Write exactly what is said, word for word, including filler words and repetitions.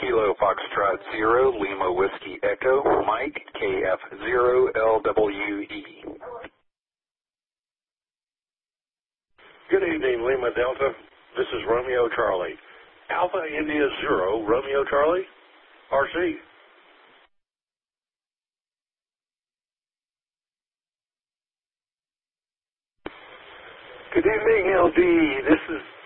Kilo Foxtrot zero, Lima Whiskey Echo, Mike, K F zero L W E. Good evening, Lima Delta. This is Romeo Charlie. Alpha India Zero, Romeo Charlie, R C. Good evening, L D. This is